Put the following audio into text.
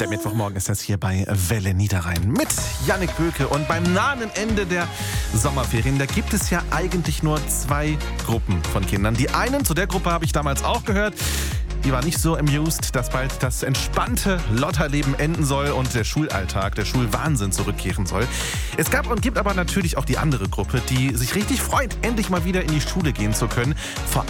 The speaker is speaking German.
Der Mittwochmorgen ist das hier bei Welle Niederrhein mit Jannik Böke. Und beim nahen Ende der Sommerferien, da gibt es ja eigentlich nur zwei Gruppen von Kindern. Die einen, zu der Gruppe habe ich damals auch gehört, die war nicht so amused, dass bald das entspannte Lotterleben enden soll und der Schulalltag, der Schulwahnsinn zurückkehren soll. Es gab und gibt aber natürlich auch die andere Gruppe, die sich richtig freut, endlich mal wieder in die Schule gehen zu können. Vor